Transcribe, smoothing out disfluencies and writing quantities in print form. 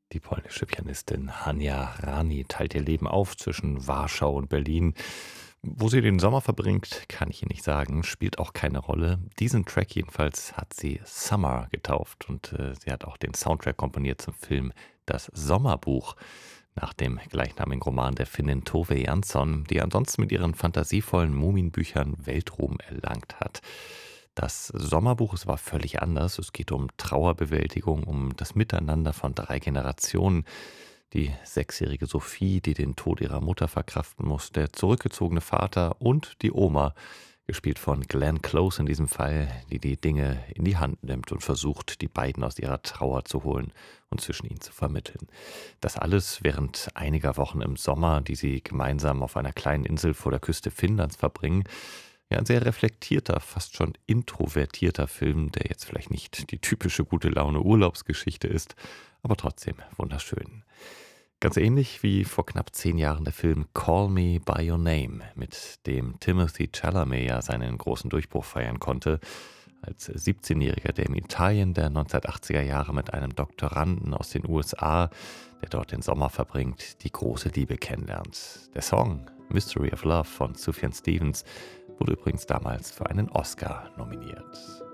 Die polnische Pianistin Hania Rani teilt ihr Leben auf zwischen Warschau und Berlin. Wo sie den Sommer verbringt, kann ich Ihnen nicht sagen, spielt auch keine Rolle. Diesen Track jedenfalls hat sie Summer getauft und sie hat auch den Soundtrack komponiert zum Film Das Sommerbuch nach dem gleichnamigen Roman der Finnin Tove Jansson, die ansonsten mit ihren fantasievollen Muminbüchern Weltruhm erlangt hat. Das Sommerbuch, es war völlig anders. Es geht um Trauerbewältigung, um das Miteinander von 3 Generationen. Die 6-jährige Sophie, die den Tod ihrer Mutter verkraften muss, der zurückgezogene Vater und die Oma, gespielt von Glenn Close in diesem Fall, die die Dinge in die Hand nimmt und versucht, die beiden aus ihrer Trauer zu holen und zwischen ihnen zu vermitteln. Das alles während einiger Wochen im Sommer, die sie gemeinsam auf einer kleinen Insel vor der Küste Finnlands verbringen. Ja, ein sehr reflektierter, fast schon introvertierter Film, der jetzt vielleicht nicht die typische gute Laune Urlaubsgeschichte ist, aber trotzdem wunderschön. Ganz ähnlich wie vor knapp 10 Jahren der Film Call Me by Your Name, mit dem Timothy Chalamet ja seinen großen Durchbruch feiern konnte, als 17-Jähriger, der in Italien der 1980er Jahre mit einem Doktoranden aus den USA, der dort den Sommer verbringt, die große Liebe kennenlernt. Der Song Mystery of Love von Sufjan Stevens wurde übrigens damals für einen Oscar nominiert.